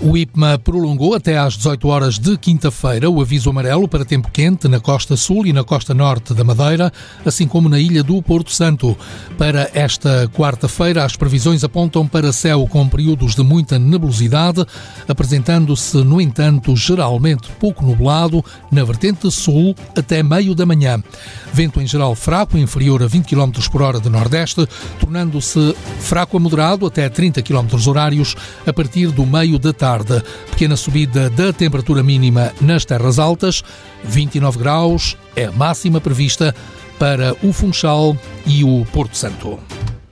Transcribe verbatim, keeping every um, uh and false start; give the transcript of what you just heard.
O IPMA prolongou até às dezoito horas de quinta-feira o aviso amarelo para tempo quente na costa sul e na costa norte da Madeira, assim como na ilha do Porto Santo. Para esta quarta-feira, as previsões apontam para céu com períodos de muita nebulosidade, apresentando-se, no entanto, geralmente pouco nublado na vertente sul até meio da manhã. Vento em geral fraco, inferior a vinte quilómetros por hora de nordeste, tornando-se fraco a moderado até trinta quilómetros horários a partir do meio da tarde. Pequena subida da temperatura mínima nas terras altas, vinte e nove graus é a máxima prevista para o Funchal e o Porto Santo.